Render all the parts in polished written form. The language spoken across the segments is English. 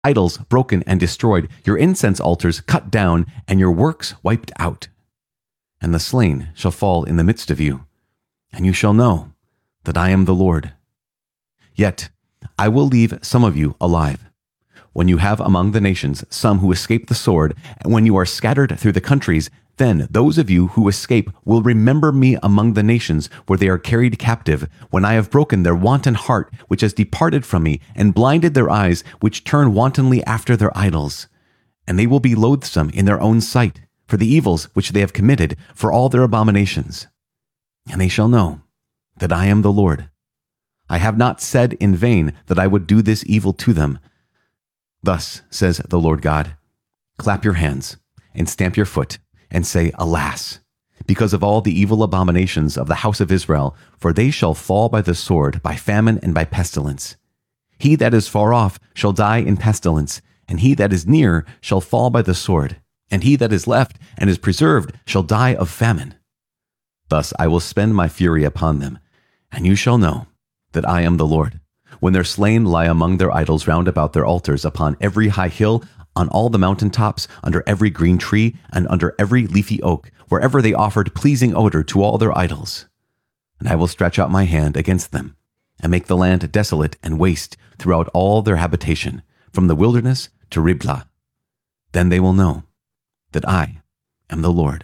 idols broken and destroyed, your incense altars cut down, and your works wiped out. And the slain shall fall in the midst of you, and you shall know that I am the Lord. Yet I will leave some of you alive, when you have among the nations some who escape the sword, and when you are scattered through the countries, then those of you who escape will remember me among the nations where they are carried captive, when I have broken their wanton heart, which has departed from me, and blinded their eyes, which turn wantonly after their idols. And they will be loathsome in their own sight, for the evils which they have committed, for all their abominations. And they shall know that I am the Lord. I have not said in vain that I would do this evil to them. Thus says the Lord God, clap your hands and stamp your foot and say, Alas, because of all the evil abominations of the house of Israel, for they shall fall by the sword, by famine, and by pestilence. He that is far off shall die in pestilence, and he that is near shall fall by the sword, and he that is left and is preserved shall die of famine. Thus I will spend my fury upon them, and you shall know that I am the Lord, when their slain lie among their idols round about their altars, upon every high hill, on all the mountain tops, under every green tree, and under every leafy oak, wherever they offered pleasing odor to all their idols. And I will stretch out my hand against them, and make the land desolate and waste throughout all their habitation, from the wilderness to Riblah. Then they will know that I am the Lord.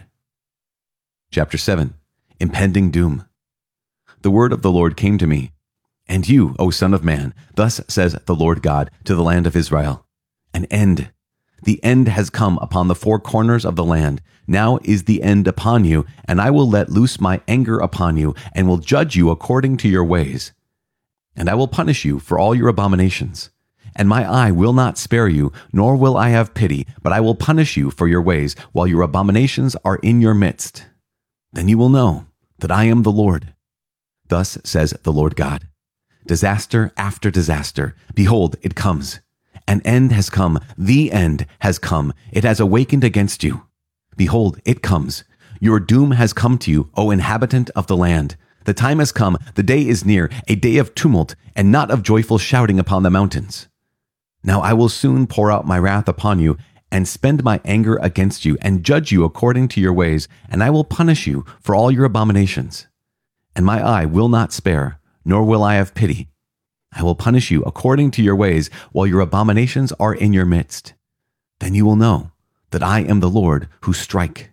Chapter 7. Impending Doom. The word of the Lord came to me. And you, O son of man, thus says the Lord God to the land of Israel, an end. The end has come upon the four corners of the land. Now is the end upon you, and I will let loose my anger upon you, and will judge you according to your ways. And I will punish you for all your abominations. And my eye will not spare you, nor will I have pity, but I will punish you for your ways, while your abominations are in your midst. Then you will know that I am the Lord. Thus says the Lord God. Disaster after disaster, behold, it comes. An end has come, the end has come, it has awakened against you. Behold, it comes. Your doom has come to you, O inhabitant of the land. The time has come, the day is near, a day of tumult, and not of joyful shouting upon the mountains. Now I will soon pour out my wrath upon you, and spend my anger against you, and judge you according to your ways, and I will punish you for all your abominations. And my eye will not spare, nor will I have pity. I will punish you according to your ways, while your abominations are in your midst. Then you will know that I am the Lord who strike.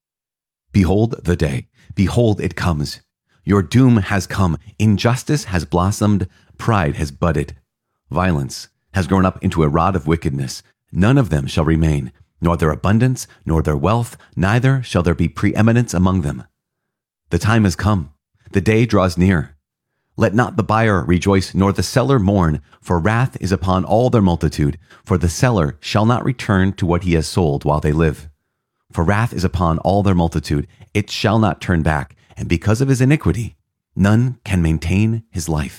Behold the day, behold it comes. Your doom has come, injustice has blossomed, pride has budded. Violence has grown up into a rod of wickedness. None of them shall remain, nor their abundance, nor their wealth, neither shall there be preeminence among them. The time has come, the day draws near. Let not the buyer rejoice, nor the seller mourn, for wrath is upon all their multitude. For the seller shall not return to what he has sold while they live. For wrath is upon all their multitude, it shall not turn back, and because of his iniquity, none can maintain his life.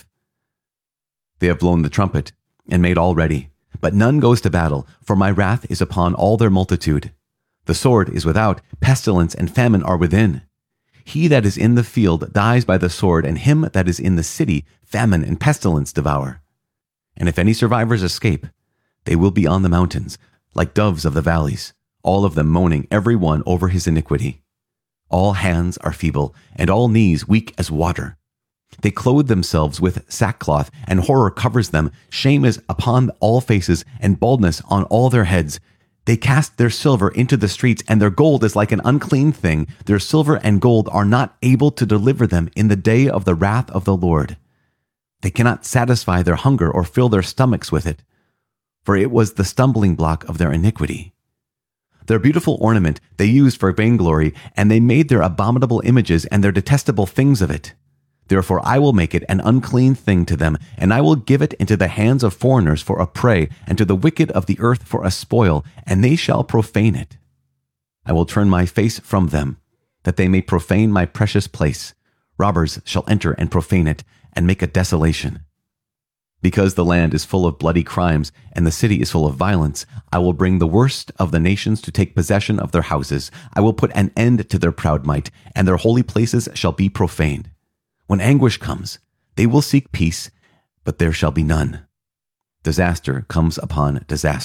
They have blown the trumpet, and made all ready, but none goes to battle, for my wrath is upon all their multitude. The sword is without, pestilence and famine are within. He that is in the field dies by the sword, and him that is in the city famine and pestilence devour. And if any survivors escape, they will be on the mountains, like doves of the valleys, all of them moaning every one over his iniquity. All hands are feeble, and all knees weak as water. They clothe themselves with sackcloth, and horror covers them. Shame is upon all faces, and baldness on all their heads. They cast their silver into the streets, and their gold is like an unclean thing. Their silver and gold are not able to deliver them in the day of the wrath of the Lord. They cannot satisfy their hunger or fill their stomachs with it, for it was the stumbling block of their iniquity. Their beautiful ornament they used for vainglory, and they made their abominable images and their detestable things of it. Therefore I will make it an unclean thing to them, and I will give it into the hands of foreigners for a prey, and to the wicked of the earth for a spoil, and they shall profane it. I will turn my face from them, that they may profane my precious place. Robbers shall enter and profane it, and make a desolation. Because the land is full of bloody crimes, and the city is full of violence, I will bring the worst of the nations to take possession of their houses. I will put an end to their proud might, and their holy places shall be profaned. When anguish comes, they will seek peace, but there shall be none. Disaster comes upon disaster.